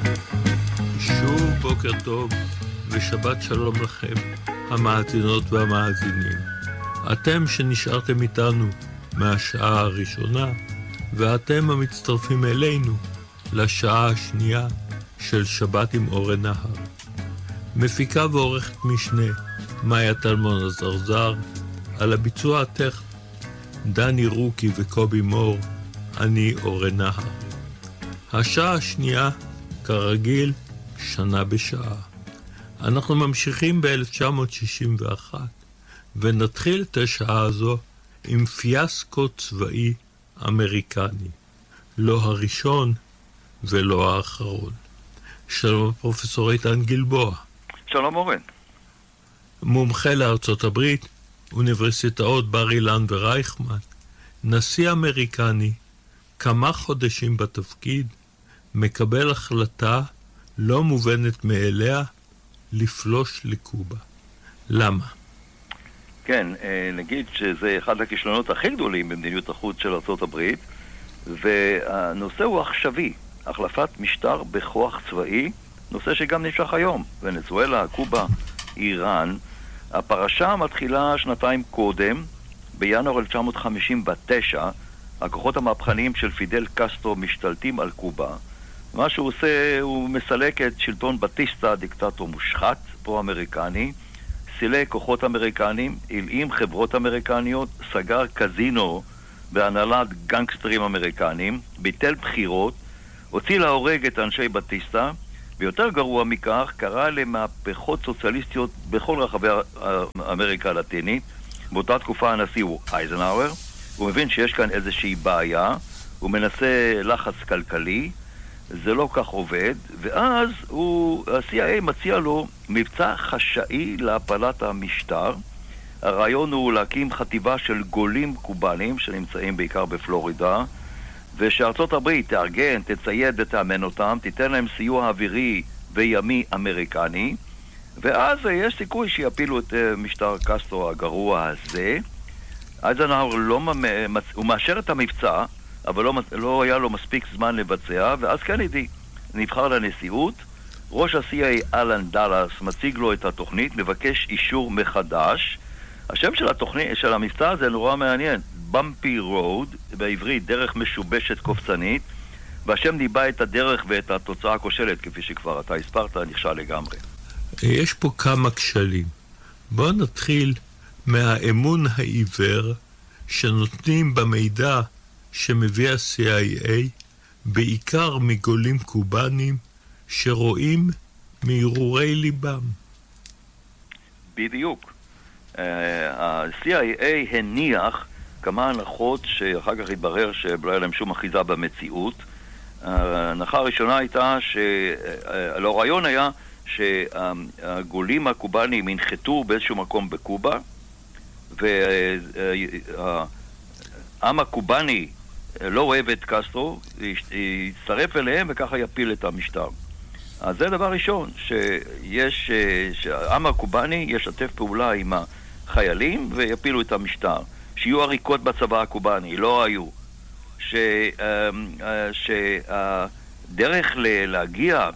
שוב בוקר טוב ושבת שלום לכם, המאזינות והמאזינים. אתם שנשארתם איתנו מהשעה הראשונה, ואתם המצטרפים אלינו לשעה השנייה של שבת עם אורן נהר. מפיקה ועורכת משנה מאיה טלמון הזרזר, על הביצוע הטכני דני רוקי וקובי מור, אני אורן נהר. השעה השנייה, כרגיל, שנה בשעה. אנחנו ממשיכים ב-1961, ונתחיל את השעה הזו עם פיאסקו צבאי אמריקני. לא הראשון ולא האחרון. שלום פרופסור איתן גלבוע. שלום אורן. מומחה לארצות הברית, אוניברסיטאות בר אילן ורייכמן, נשיא אמריקני, כמה חודשים בתפקיד, מקבל החלטה לא מובנת מאליה לפלוש לקובה. למה? כן, נגיד שזה אחד הכישלונות הכי גדולים במדיניות החוץ של ארצות הברית, והנושא הוא עכשווי, החלפת משטר בכוח צבאי, נושא שגם נמשך היום. ונצואלה, קובה, איראן. הפרשה מתחילה שנתיים קודם, בינואר 1959, הכוחות המהפכניים של פידל קסטרו משתלטים על קובה. מה שהוא עושה, הוא מסלק את שלטון בטיסטה, דיקטטור מושחת, פרו-אמריקני, סילק כוחות אמריקנים, הלאים חברות אמריקניות, סגר קזינו בהנהלת גנגסטרים אמריקנים, ביטל בחירות, הוציא להורג את אנשי בטיסטה, ויותר גרוע מכך, קרא למהפכות סוציאליסטיות בכל רחבי אמריקה הלטינית. באותה תקופה הנשיא הוא אייזנהאואר, הוא מבין שיש כאן איזושהי בעיה, הוא מנסה לחץ כלכלי, זה לא כך עובד, ואז ה-CIA מציע לו מבצע חשאי להפלת המשטר. הרעיון הוא להקים חטיבה של גולים קובנים שנמצאים בעיקר בפלורידה, ושארצות הברית תארגן, תצייד ותאמן אותם, תיתן להם סיוע אווירי וימי אמריקני, ואז יש סיכוי שיפילו את משטר קסטרו הגרוע הזה. אייזנהאואר הוא מאשר את המבצע, אבל לא היה לו מספיק זמן לבצע, ואז קנדי נבחר לנשיאות. ראש ה-CIA אלן דאלאס מציג לו את התוכנית, מבקש אישור מחדש. השם של התוכנית, של המבצע הזה נורא מעניין, Bumpy Road, בעברית דרך משובשת קופצנית, והשם ניבא את הדרך ואת התוצאה הכושלת, כפי שכבר אתה הספרת, נכשל לגמרי. יש פה כמה כשלים. בואו נתחיל מהאמון העיוור שנותנים במידע שמביא ה-CIA, בעיקר מגולים קובנים שרואים מהרהורי ליבם. בדיוק. ה-CIA הניח כמה הנחות שאחר כך התברר שלא היה להם שום אחיזה במציאות. ההנחה הראשונה הייתה לא, הרעיון היה שהגולים הקובנים ינחתו באיזשהו מקום בקובה, והעם הקובני לא אוהב את קסטרו, יצטרף אליהם וככה יפיל את המשטר. אז זה דבר ראשון, שהעם הקובני ישתף פעולה עם החיילים ויפילו את המשטר. שיהיו עריקות בצבא הקובני, לא היו. שהדרך להגיע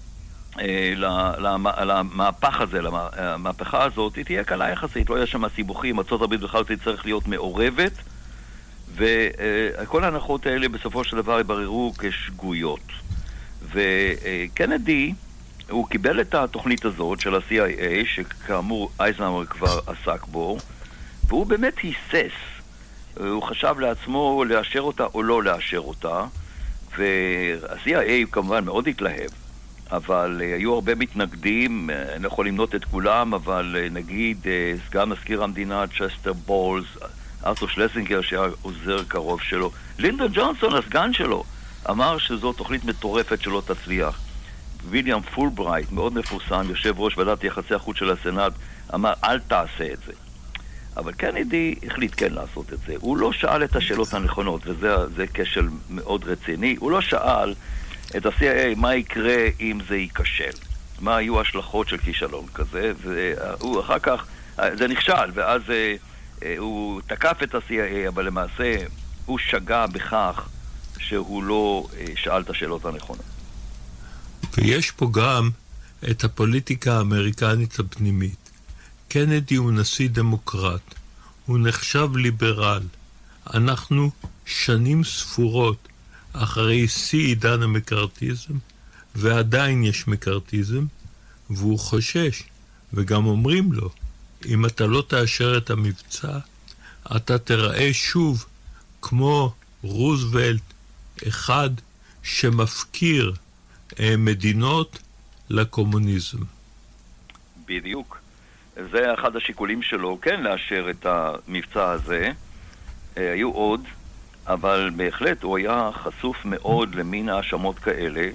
למהפך הזה, למהפכה הזאת, היא תהיה קלה יחסית, לא יהיה שם סיבוכים, ארצות הברית בכלל צריך להיות מעורבת, וכל ההנחות האלה בסופו של דבר יבררו כשגויות. וקנדי, הוא קיבל את התוכנית הזאת של ה-CIA, שכאמור אייזנהאואר כבר עסק בו, והוא באמת היסס. הוא חשב לעצמו לאשר אותה או לא לאשר אותה, וה-CIA כמובן מאוד התלהב, אבל היו הרבה מתנגדים, אני לא יכול למנות את כולם, אבל נגיד סגן מזכיר המדינה צ'סטר בולס, ארתור שלסינגר שהיה עוזר קרוב שלו, לינדון ג'ונסון, הסגן שלו, אמר שזו תוכנית מטורפת שלא תצליח. ויליאם פולברייט, מאוד מפורסם, יושב ראש ועדת יחסי החוץ של הסנאט, אמר אל תעשה את זה. אבל קנדי החליט כן לעשות את זה. הוא לא שאל את השאלות הנכונות, וזה כשל מאוד רציני. הוא לא שאל את ה-CIA מה יקרה אם זה ייכשל. מה היו ההשלכות של כישלון כזה, והוא אחר כך, זה נכשל, ואז הוא תקף את ה-CIA, אבל למעשה הוא שגה בכך שהוא לא שאל את השאלות הנכונות. ויש פה גם את הפוליטיקה האמריקנית הפנימית. קנדי הוא נשיא דמוקרט, הוא נחשב ליברל. אנחנו שנים ספורות אחרי שיא עידן המקארתיזם, ועדיין יש מקארתיזם, והוא חושש, וגם אומרים לו, אם אתה לא תאשר את המבצע, אתה תראה שוב כמו רוזוולט אחד שמפקיר מדינות לקומוניזם. בדיוק. זה אחד השיקולים שלו, כן, לאשר את המבצע הזה. היו עוד, אבל בהחלט הוא היה חשוף מאוד למין האשמות כאלה,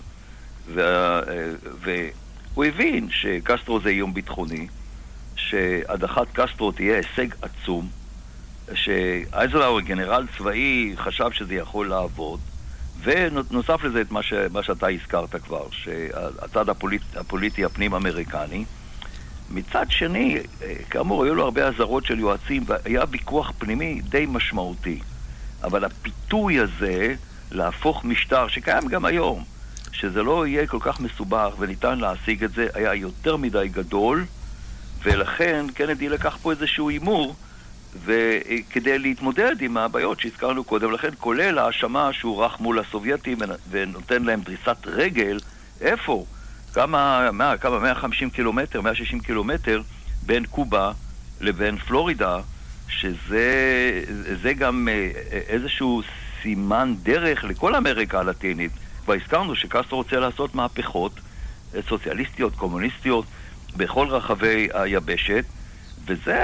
והוא הבין שקסטרו זה איום ביטחוני, שהדחת קסטרו תהיה הישג עצום, שאייזנהאואר, גנרל צבאי, חשב שזה יכול לעבוד, ונוסף לזה את מה שאתה הזכרת כבר, שהצד הפוליטי הפנים אמריקני. מצד שני, כאמור, היו לו הרבה עזרות של יועצים, והיה ויכוח פנימי די משמעותי. אבל הפיתוי הזה להפוך משטר שקיים גם היום, שזה לא יהיה כל כך מסובך וניתן להשיג את זה, היה יותר מדי גדול, ולכן קנדי לקח פה איזשהו אימור, וכדי להתמודד עם הבעיות שהזכרנו קודם, לכן כולל האשמה שהוא רך מול הסובייטים ונותן להם דריסת רגל, איפה? כמה 150 קילומטר, 160 קילומטר בין קובה לבין פלורידה, שזה גם איזשהו סימן דרך לכל אמריקה הלטינית. כבר הזכרנו שקסטרו רוצה לעשות מהפכות סוציאליסטיות, קומוניסטיות, בכל רחבי היבשת, וזה